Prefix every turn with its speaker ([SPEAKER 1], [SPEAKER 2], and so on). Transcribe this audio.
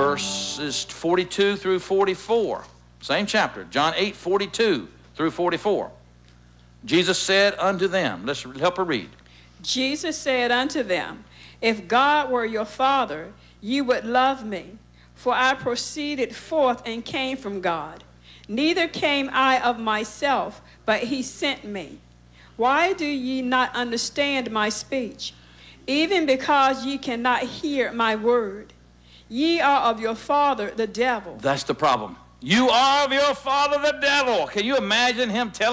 [SPEAKER 1] verses 42 through 44. Same chapter, John 8:42 through 44. Jesus said unto them, let's help her read.
[SPEAKER 2] Jesus said unto them, If God were your Father, you would love me, for I proceeded forth and came from God. Neither came I of myself, but he sent me. Why do ye not understand my speech? Even because ye cannot hear my word. Ye are of your father, the devil.
[SPEAKER 1] That's the problem. You are of your father, the devil. Can you imagine him telling